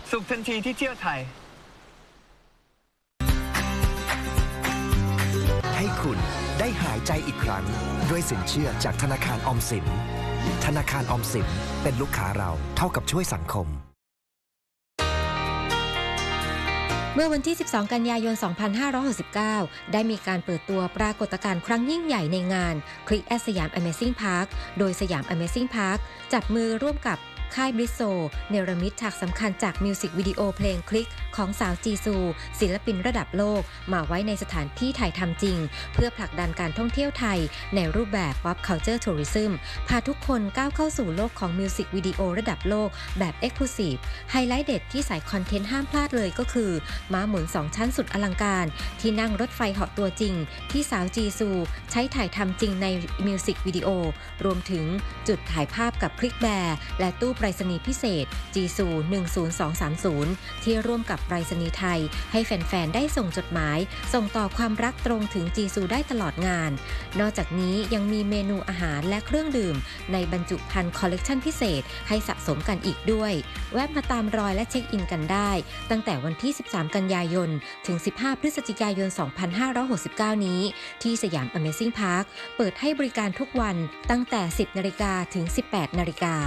สุขทันทีที่เที่ยวไทยให้คุณได้หายใจอีกครั้งด้วยสินเชื่อจากธนาคารออมสินธนาคารออมสินเป็นลูกค้าเราเท่ากับช่วยสังคมเมื่อวันที่ 12 กันยายน 2569 ได้มีการเปิดตัวปรากฏการณ์ครั้งยิ่งใหญ่ในงาน Click at สยาม Amazing Park โดยสยาม Amazing Park จับมือร่วมกับค่ายบริสโซเนรมิตฉากสำคัญจากมิวสิกวิดีโอเพลงคลิกของสาวจีซูศิลปินระดับโลกมาไว้ในสถานที่ถ่ายทำจริงเพื่อผลักดันการท่องเที่ยวไทยในรูปแบบ Pop Culture Tourism พาทุกคนก้าวเข้าสู่โลกของมิวสิกวิดีโอระดับโลกแบบ Exclusive ไฮไลท์เด็ดที่ใส่คอนเทนต์ห้ามพลาดเลยก็คือม้าหมุน2ชั้นสุดอลังการที่นั่งรถไฟเหาะตัวจริงที่สาวจีซูใช้ถ่ายทำจริงในมิวสิกวิดีโอรวมถึงจุดถ่ายภาพกับคลิกแบร์และตู้ไปรษณีย์พิเศษจีซู10230ที่ร่วมกับไปรษณีย์ไทยให้แฟนๆได้ส่งจดหมายส่งต่อความรักตรงถึงจีซูได้ตลอดงานนอกจากนี้ยังมีเมนูอาหารและเครื่องดื่มในบรรจุภัณฑ์คอลเลกชันพิเศษให้สะสมกันอีกด้วยแวะมาตามรอยและเช็คอินกันได้ตั้งแต่วันที่13กันยายนถึง15พฤศจิกายน2569นี้ที่สยาม Amazing Park เปิดให้บริการทุกวันตั้งแต่ 10 นาฬิกาถึง 18 นาฬิกา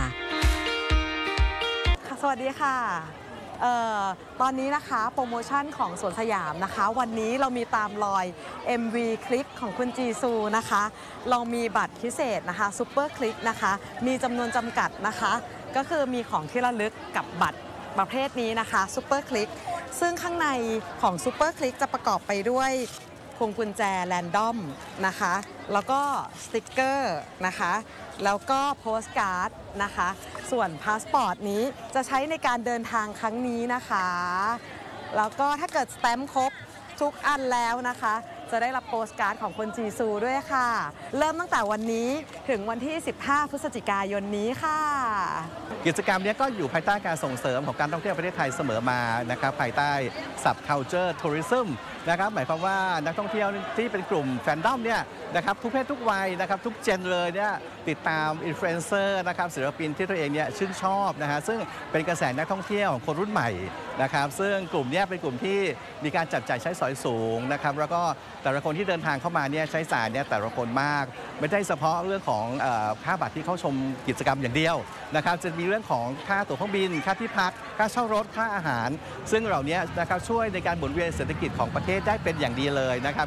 สวัสดีค่ะตอนนี้นะคะโปรโมชั่นของสวนสยามนะคะวันนี้เรามีตามรอย MV คลิกของคุณจีซูนะคะเรามีบัตรพิเศษนะคะซูเปอร์คลิกนะคะมีจำนวนจำกัดนะคะก็คือมีของที่ระลึกกับบัตรประเภทนี้นะคะซูเปอร์คลิกซึ่งข้างในของซูเปอร์คลิกจะประกอบไปด้วยพวงกุญแจแรนดอมนะคะแล้วก็สติกเกอร์นะคะแล้วก็โปสการ์ดนะคะส่วนพาสปอร์ตนี้จะใช้ในการเดินทางครั้งนี้นะคะแล้วก็ถ้าเกิดสแตมป์ครบทุกอันแล้วนะคะจะได้รับโปสการ์ดของคนจีซูด้วยค่ะเริ่มตั้งแต่วันนี้ถึงวันที่15พฤศจิกายนนี้ค่ะกิจกรรมนี้ก็อยู่ภายใต้การส่งเสริมของการท่องเที่ยวประเทศไทยเสมอมานะครับภายใต้ Subculture Tourism นะครับหมายความว่านักท่องเที่ยวที่เป็นกลุ่มแฟนดอมเนี่ยนะครับทุกเพศทุกวัยนะครับทุกเจนเลยเนี่ยติดตามอินฟลูเอนเซอร์นะครับศิลปินที่ตัวเองเนี่ยชื่นชอบนะฮะซึ่งเป็นกระแสนักท่องเที่ยวของคนรุ่นใหม่นะครับซึ่งกลุ่มนี้เป็นกลุ่มที่มีการจับจ่ายใช้สอยสูงนะครับแล้วก็แต่ละคนที่เดินทางเข้ามาเนี่ยใช้จ่ายเนี่ยแต่ละคนมากไม่ได้เฉพาะเรื่องของค่าบัตรที่เข้าชมกิจกรรมอย่างเดียวนะครับจะมีเรื่องของค่าตั๋วเครื่องบินค่าที่พักค่าเช่ารถค่าอาหารซึ่งเหล่านี้นะครับช่วยในการหมุนเวียนเศรษฐกิจของประเทศได้เป็นอย่างดีเลยนะครับ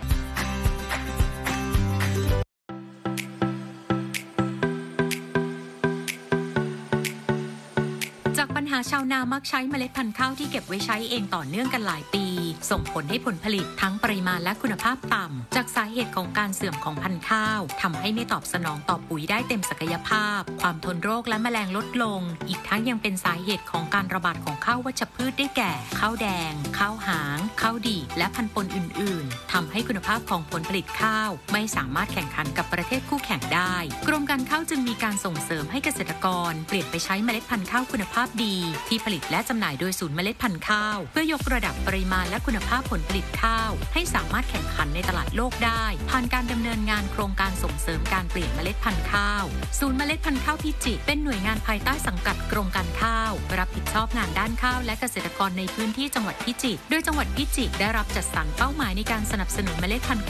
ชาวนามักใช้เมล็ดพันธุ์ข้าวที่เก็บไว้ใช้เองต่อเนื่องกันหลายปีส่งผลให้ผลผลิตทั้งปริมาณและคุณภาพต่ำจากสาเหตุของการเสื่อมของพันธุ์ข้าวทำให้ไม่ตอบสนองต่อปุ๋ยได้เต็มศักยภาพความทนโรคและแมลงลดลงอีกทั้งยังเป็นสาเหตุของการระบาดของข้าววัชพืชได้แก่ข้าวแดงข้าวหางข้าวดีและพันธุ์ปนอื่นๆทำให้คุณภาพของผลผลิตข้าวไม่สามารถแข่งขันกับประเทศคู่แข่งได้กรมการข้าวจึงมีการส่งเสริมให้เกษตรกรเปลี่ยนไปใช้เมล็ดพันธุ์ข้าวคุณภาพดีที่ผลิตและจำหน่ายโดยศูนย์เมล็ดพันธุ์ข้าวเพื่อยกระดับปริมาณและคุณภาพผลผลิตข้าวให้สามารถแข่งขันในตลาดโลกได้ผ่านการดำเนินงานโครงการส่งเสริมการเปลี่ยนเมล็ดพันธุ์ข้าวศูนย์เมล็ดพันธุ์ข้าวพิจิตรเป็นหน่วยงานภายใต้สังกัดกรมการข้าวรับผิดชอบงานด้านข้าวและเกษตรกรในพื้นที่จังหวัดพิจิตรโดยจังหวัดพิจิตรได้รับจัดสรรเป้าหมายในการสนับสนุนเมล็ดพันธุ์